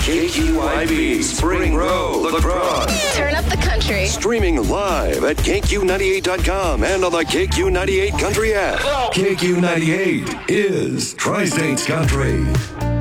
KQYB Spring Row, La Crosse. Turn up the country. Streaming live at KQ98.com and on the KQ98 Country app. KQ98 is Tri-States Country.